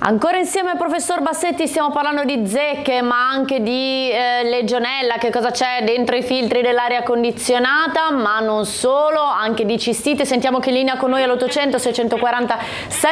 Ancora insieme al professor Bassetti stiamo parlando di zecche, ma anche di legionella, che cosa c'è dentro i filtri dell'aria condizionata, ma non solo, anche di cistite. Sentiamo che in linea con noi all'800 640